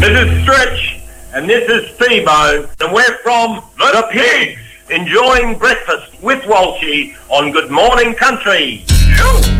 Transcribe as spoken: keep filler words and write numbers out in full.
This is Stretch, and this is T-Bone, and we're from The, the Pigs, enjoying breakfast with Walshy on Good Morning Country.